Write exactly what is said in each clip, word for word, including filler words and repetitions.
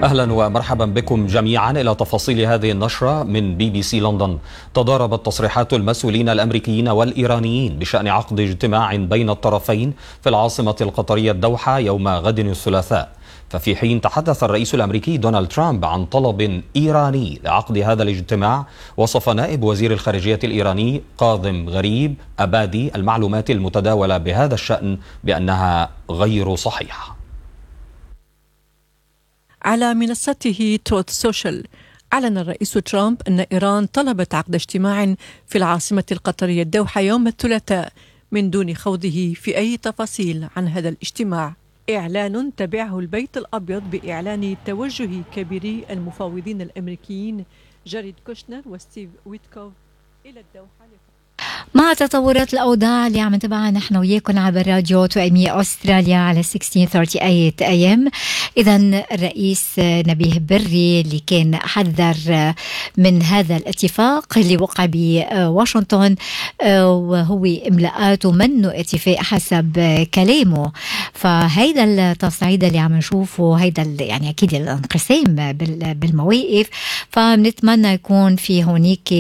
أهلا ومرحبا بكم جميعا إلى تفاصيل هذه النشرة من بي بي سي لندن. تضاربت تصريحات المسؤولين الأمريكيين والإيرانيين بشأن عقد اجتماع بين الطرفين في العاصمة القطرية الدوحة يوم غد الثلاثاء. ففي حين تحدث الرئيس الأمريكي دونالد ترامب عن طلب إيراني لعقد هذا الاجتماع، وصف نائب وزير الخارجية الإيراني كاظم غريب أبادي المعلومات المتداولة بهذا الشأن بأنها غير صحيحة. على منصته تروث سوشيال، أعلن الرئيس ترامب أن إيران طلبت عقد اجتماع في العاصمة القطرية الدوحة يوم الثلاثاء من دون خوضه في أي تفاصيل عن هذا الاجتماع. إعلان تبعه البيت الأبيض بإعلان توجه كبيري المفاوضين الأمريكيين جاريد كوشنر وستيف ويتكوف إلى الدوحة. مع تطورات الأوضاع اللي عم نتابعها نحن وياكم عبر راديو توأمية أستراليا على ستة عشر ثلاثين إيه إم. إذن الرئيس نبيه بري اللي كان حذر من هذا الاتفاق اللي وقع بواشنطن وهو إملاءات منه اتفاق حسب كلامه، فهيدا التصعيد اللي عم نشوفه هيدا يعني أكيد الانقسام بالمواقف، فبنتمنى يكون في هونيك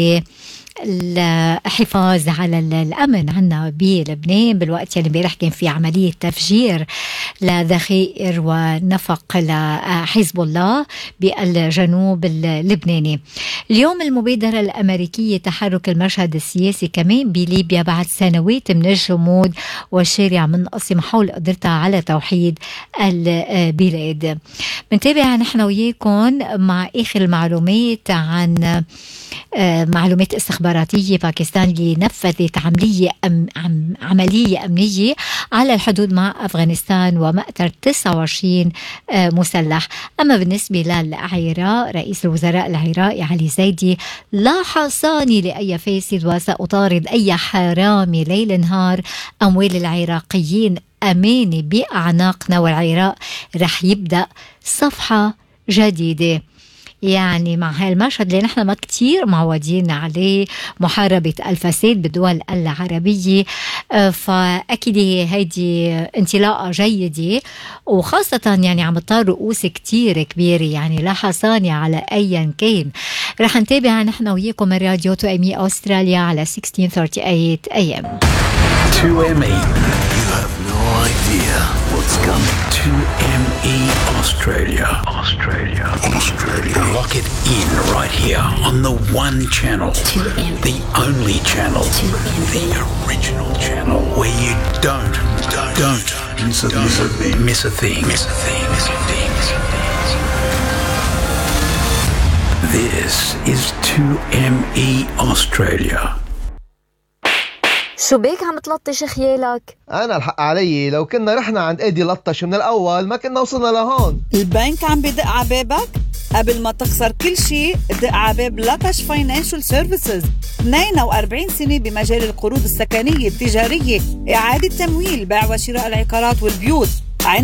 الحفاظ على الأمن عنا بلبنان بالوقت اللي امبارح كان في عملية تفجير لذخائر ونفق لحزب الله بالجنوب اللبناني. اليوم المبادرة الأمريكية تحرك المشهد السياسي كمان بليبيا بعد سنوات من الجمود والشارع منقسم حول قدرتها على توحيد البلاد. بنتابع نحن وياكم مع آخر المعلومات عن معلومات استخباراتية باكستان اللي نفذت عملية أم عم عملية أمنية على الحدود مع أفغانستان ومقتل تسعة وعشرين مسلح. أما بالنسبة للعراق، رئيس الوزراء العراقي علي زيدي: لا حصاني لأي فاسد وسأطارد أي حرامي ليل نهار، أموال العراقيين أمانة بأعناقنا والعراق رح يبدأ صفحة جديدة. يعني مع هالمشهد اللي نحن ما كتير معودين عليه، محاربة الفساد بالدول العربية، فأكيد هيدي انطلاقة جيدة، وخاصة يعني عم تطار رؤوس كتير كبيرة، يعني لا حصاني على أي كان. رح نتابع نحن وياكم من راديو توأمية أستراليا على ستة عشر ثلاثين إيه إم. تو إم إي. You have no idea what's coming. two M E Australia. Australia. Australia. Lock it in right here on the one channel. two M E. The only channel. two M E. The original channel where you don't, don't, don't miss a, miss a thing. Miss a thing. Miss a thing. Miss a thing. Miss a thing. This is two M E Australia. شو بيك عم تلطش خيالك؟ أنا الحق علي، لو كنا رحنا عند إيدي لطش من الأول ما كنا وصلنا لهون. البنك عم بدق عبابك؟ قبل ما تخسر كل شيء دق عباب لطش فاينانشال سيرفيسز. اثنين وأربعين سنة بمجال القروض السكنية التجارية، إعادة تمويل، بيع وشراء العقارات والبيوت.